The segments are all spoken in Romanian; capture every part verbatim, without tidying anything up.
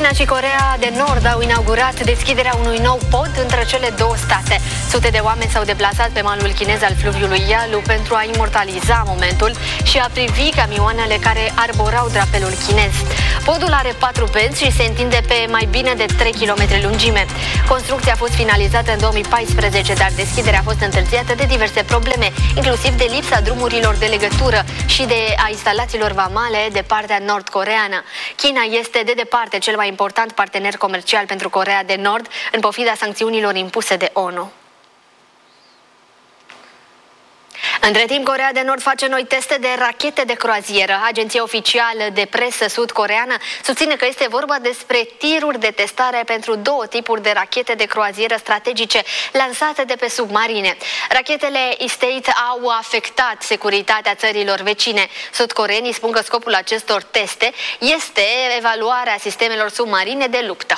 China și Coreea de Nord au inaugurat deschiderea unui nou pod între cele două state. Sute de oameni s-au deplasat pe malul chinez al fluviului Yalu pentru a imortaliza momentul și a privi camioanele care arborau drapelul chinez. Podul are patru benzi și se întinde pe mai bine de trei kilometri lungime. Construcția a fost finalizată în două mii paisprezece, dar deschiderea a fost întârziată de diverse probleme, inclusiv de lipsa drumurilor de legătură și de a instalațiilor vamale de partea nord-coreeană. China este de departe cel mai important partener comercial pentru Coreea de Nord, în pofida sancțiunilor impuse de O N U. Între timp, Coreea de Nord face noi teste de rachete de croazieră. Agenția oficială de presă sud-coreană susține că este vorba despre tiruri de testare pentru două tipuri de rachete de croazieră strategice lansate de pe submarine. Rachetele E-State au afectat securitatea țărilor vecine. Sud-coreenii spun că scopul acestor teste este evaluarea sistemelor submarine de luptă.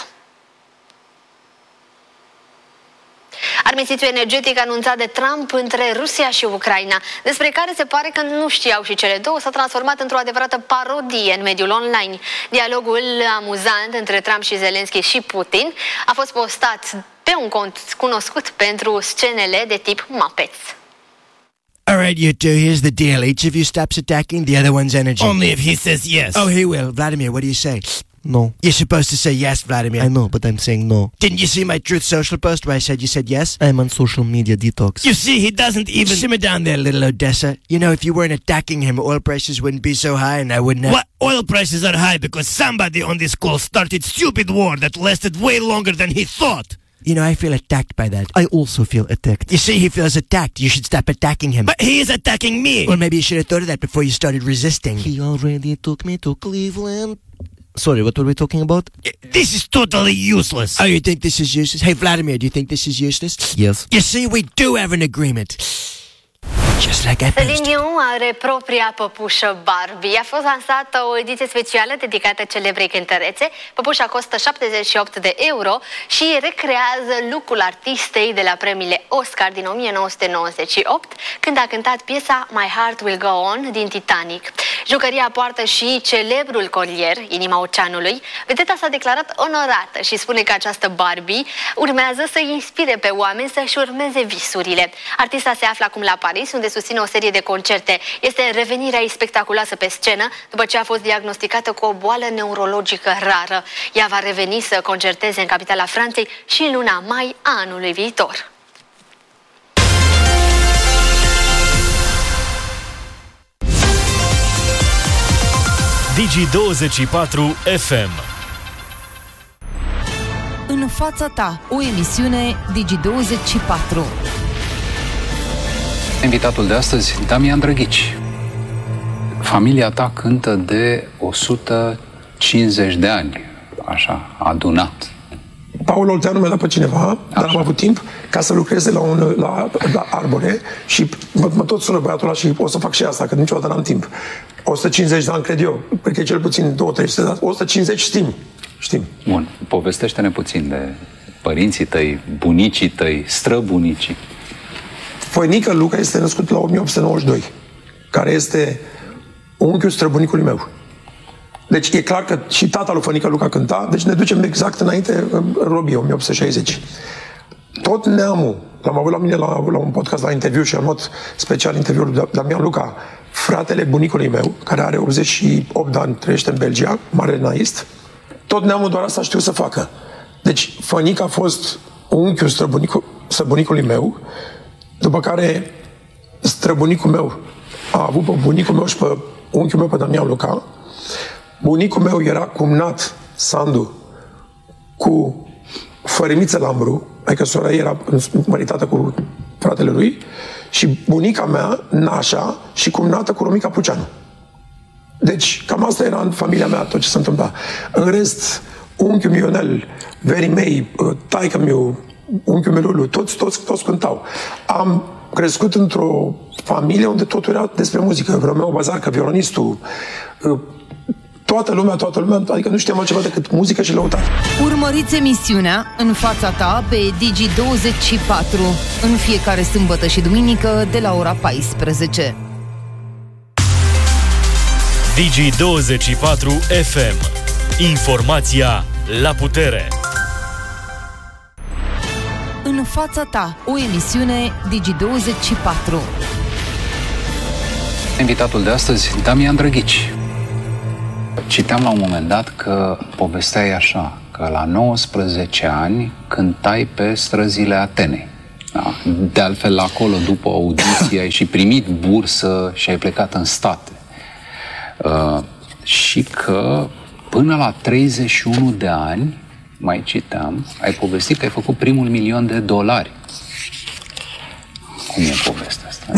Armistițiul energetic anunțat de Trump între Rusia și Ucraina, despre care se pare că nu știau și cele două, s-a transformat într-o adevărată parodie în mediul online. Dialogul amuzant între Trump și Zelensky și Putin a fost postat pe un cont cunoscut pentru scenele de tip Muppets. All right, you two, here's the deal. Each of you stops attacking the other one's energy. Only if he says yes. Oh, he will. Vladimir, what do you say? No. You're supposed to say yes, Vladimir. I know, but I'm saying no. Didn't you see my Truth Social post where I said you said yes? I'm on social media detox. You see, he doesn't even... Simmer down there, little Odessa. You know, if you weren't attacking him, oil prices wouldn't be so high and I wouldn't have... What? Oil prices are high because somebody on this call started stupid war that lasted way longer than he thought. You know, I feel attacked by that. I also feel attacked. You see, he feels attacked. You should stop attacking him. But he is attacking me. Well, maybe you should have thought of that before you started resisting. He already took me to Cleveland. Sorry, what were we talking about? This is totally useless. Oh, you think this is useless? Hey, Vladimir, do you think this is useless? Yes. You see, we do have an agreement. Just like I Celine Dion are propria păpușă Barbie. A fost lansată o ediție specială dedicată celebrei cântărețe. Păpușa costă șaptezeci și opt de euro și recrează look-ul artistei de la premiile Oscar din o mie nouă sute nouăzeci și opt, când a cântat piesa My Heart Will Go On din Titanic. Jucăria poartă și celebrul colier, Inima Oceanului. Vedeta s-a declarat onorată și spune că această Barbie urmează să inspire pe oameni să-și urmeze visurile. Artista se află acum la Paris, unde susține o serie de concerte. Este revenirea ei spectaculoasă pe scenă după ce a fost diagnosticată cu o boală neurologică rară. Ea va reveni să concerteze în capitala Franței și în luna mai a anului viitor. Digi douăzeci și patru F M. În fața ta, o emisiune Digi douăzeci și patru. Invitatul de astăzi, Damian Drăghici. Familia ta cântă de o sută cincizeci de ani, așa, adunat. Paul Olteanu mi-a dat pe cineva, așa, dar am avut timp ca să lucreze la, un, la, la Arbore și mă, mă tot sună băiatul ăla și o să fac și asta, că niciodată n-am timp. o sută cincizeci de ani, cred eu, cred că e cel puțin două trei sute, dar o sută cincizeci știm, știm. Bun, povestește-ne puțin de părinții tăi, bunicii tăi, străbunicii. Făinică Luca este născut la o mie opt sute nouăzeci și doi, care este unchiul străbunicului meu. Deci e clar că și tata lui Făinică Luca cânta, deci ne ducem exact înainte, în Robie, o mie opt sute șaizeci. Tot neamul, l-am avut la mine la, la un podcast, la interviu și am luat special interviul lui Damian Luca, fratele bunicului meu, care are optzeci și opt de ani, trăiește în Belgia, mare naist, tot neamul doar asta știu să facă. Deci Făinică a fost unchiul străbunicul, străbunicului meu, după care străbunicul meu a avut pe bunicul meu și pe unchiul meu, pe Damian Luca. Bunicul meu era cumnat, Sandu, cu Fărimiță Lambru, adică sora ei era măritată cu fratele lui, și bunica mea, Nașa, și cumnată cu Romica Puceanu. Deci, cam asta era în familia mea, tot ce se întâmpla. În rest, unchiul meu Ionel, verii mei, taică meu, unchiul meu Lulu, toți, toți, toți cântau. Am crescut într-o familie unde totul era despre muzică. Romeo Bazarcă, violonistul, toată lumea, toată lumea, adică nu știam altceva decât muzică și lăutare. Urmăriți emisiunea În fața ta pe Digi douăzeci și patru în fiecare sâmbătă și duminică de la ora paisprezece. Digi douăzeci și patru F M. Informația la putere. În fața ta, o emisiune Digi douăzeci și patru. Invitatul de astăzi, Damian Drăghici. Citeam la un moment dat că povesteai așa, că la nouăsprezece ani cântai pe străzile Atenei. Da? De altfel, acolo, după audiție, ai și primit bursă și ai plecat în state. Uh, și că până la treizeci și unu de ani, mai citeam, ai povestit că ai făcut primul milion de dolari. Cum e povestea asta?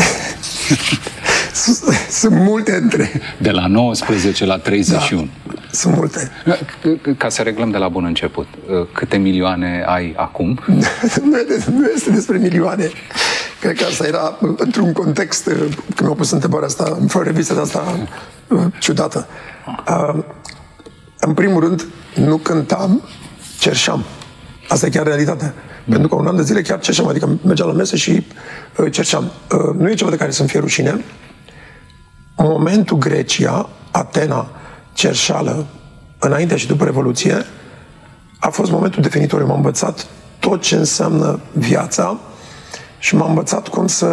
Sunt multe între... De la nouăsprezece la treizeci și unu. Da, sunt multe. Ca să reglăm de la bun început, câte milioane ai acum? Nu este despre milioane. Cred că asta era într-un context, când mi-au pus întrebarea asta, fără revistă de asta ciudată. În primul rând, nu cântam, cerșeam. Asta e chiar realitatea. Mm. Pentru că un an de zile chiar cerșeam, adică mergeam la mese și uh, cerșeam. Uh, nu e ceva de care să-mi fie rușine. În momentul Grecia, Atena, cerșeală, înainte și după Revoluție, a fost momentul definitoriu. M-a învățat tot ce înseamnă viața și m-a învățat cum să,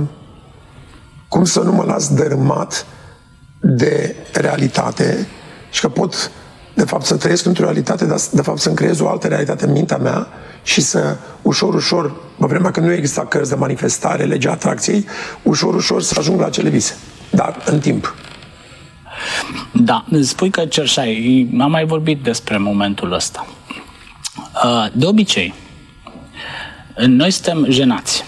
cum să nu mă las dărâmat de realitate și că pot, de fapt, să trăiesc într-o realitate, dar de fapt să-mi creez o altă realitate în mintea mea și să, ușor, ușor, pe vremea când nu exista cărți de manifestare, legea atracției, ușor, ușor să ajung la acele vise. Dar în timp. Da, spui că cerșai. Am mai vorbit despre momentul ăsta. De obicei, noi suntem jenați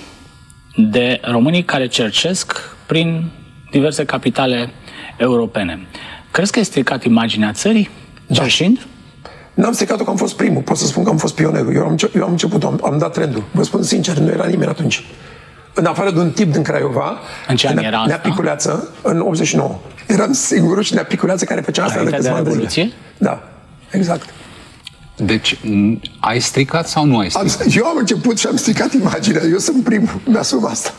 de românii care cercesc prin diverse capitale europene. Crezi că ai stricat imaginea țării? Da. Cerșind? N-am stricat-o că am fost primul. Pot să spun că am fost pionerul. Eu am, eu am început, am, am dat trendul. Vă spun sincer, nu era nimeni atunci. În afară de un tip din Craiova, în ce an era Nea Piculeață, în optzeci și nouă. Eram singurul și Nea Piculeață care făcea asta de câțiva ani de zile. Da, exact. Deci, ai stricat sau nu ai stricat? Am, eu am început și am stricat imaginea. Eu sunt primul. Mi-asum asta.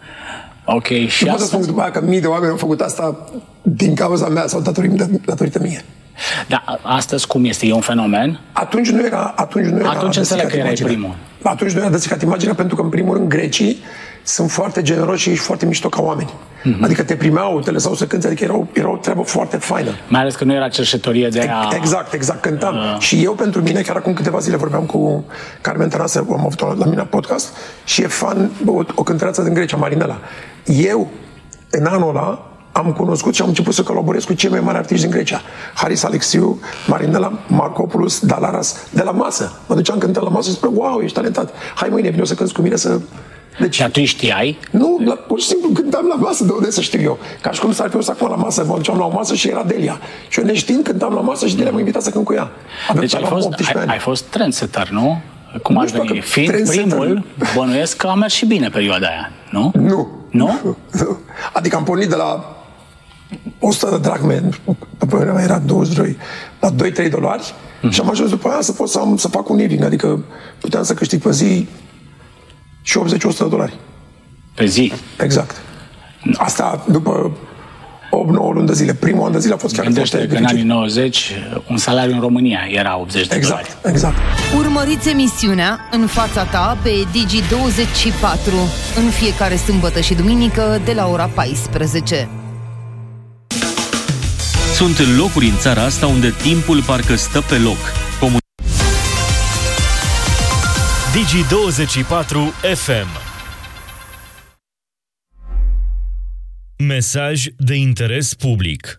Ok, și nu pot să spun după aia că mii de oameni au făcut asta din cauza mea sau datorită, datorită mie. Dar astăzi cum este? E un fenomen? Atunci nu era Atunci nu era Atunci înțeleg că erai primul. Atunci nu era de stricat imaginea, pentru că, în primul rând, grecii sunt foarte generoși și foarte mișto ca oameni. Mm-hmm. Adică te primeau, te lăsau să cânti, adică era o, era o treabă foarte faină. Mai ales că nu era cerșetorie de aia... Exact, exact, cântam. Uh. Și eu, pentru mine, chiar acum câteva zile vorbeam cu Carmen Tănase, am avut-o la mine la podcast, și e fan, o, o cântăreață din Grecia, Marinela. Eu, în anul ăla, am cunoscut și am început să colaborez cu cei mai mari artiști din Grecia. Haris Alexiu, Marinela, Marcopoulos, Dalaras, de la masă. Mă duceam cântând la masă și spune, wow, ești talentat. Hai mâine, vino să cânti cu mine să... Deci... Și atunci știai? Nu, la, pur și simplu cântam la masă, de unde să știu eu. Ca și cum s-ar fi acum la masă, mă duceam la o masă și era Delia. Și eu neștiind cântam la masă și Delia m-a invitat să cânt cu ea. Avem deci ai fost, ai, ai fost trendsetter, nu? Cum aș veni? Fiind primul, bănuiesc că a mers și bine perioada aia, nu? Nu. Nu? Nu. Adică am pornit de la o sută de dracme, pe vremea era douăzeci și doi, la doi trei dolari, mm-hmm. și am ajuns după aia să pot să, am, să fac un living, adică puteam să câștig pe zi și optzeci la sută de dolari. Pe zi? Exact. Asta după opt nouă luni de zile. Primul an de zile a fost chiar Gândește foarte că în anii nouăzeci un salariu în România era optzeci de exact, dolari. Exact. Urmăriți emisiunea În fața ta pe Digi douăzeci și patru în fiecare sâmbătă și duminică de la ora paisprezece. Sunt locuri în țara asta unde timpul parcă stă pe loc. Comun- Digi douăzeci și patru F M. Mesaj de interes public.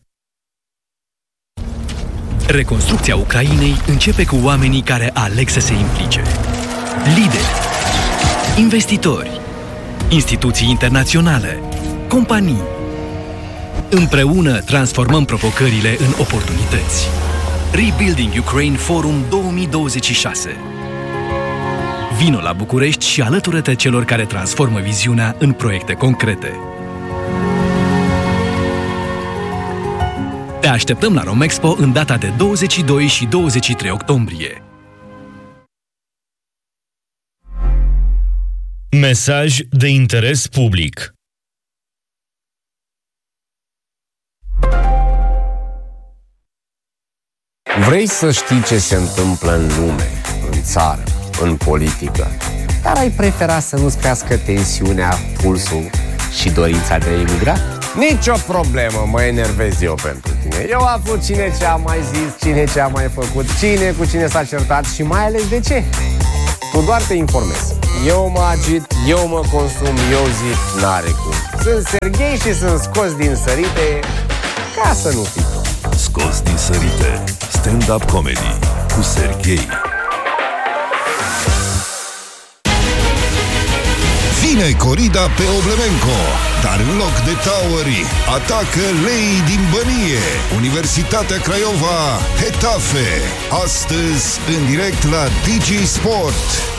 Reconstrucția Ucrainei începe cu oamenii care aleg să se implice. Lideri, investitori, instituții internaționale, companii. Împreună transformăm provocările în oportunități. Rebuilding Ukraine Forum două mii douăzeci și șase. Vino la București și alătură-te celor care transformă viziunea în proiecte concrete. Te așteptăm la Romexpo în data de douăzeci și doi și douăzeci și trei octombrie. Mesaj de interes public. Vrei să știi ce se întâmplă în lume, în țară, în politică, dar ai prefera să nu-ți crească tensiunea, pulsul și dorința de a emigra? Nici o problemă, mă enervez eu pentru tine. Eu aflu cine ce a mai zis, cine ce a mai făcut, cine cu cine s-a certat și mai ales de ce. Tu doar te informezi. Eu mă agit, eu mă consum, eu zic, n-are cum. Sunt Serghei și sunt scos din sărite ca să nu fii. Scos din sărite. Stand-up comedy cu Serghei. Vine corida pe Oblemenco, dar în loc de Toweri atacă lei din Bănie. Universitatea Craiova, Hetafe. Astăzi în direct la Digi Sport.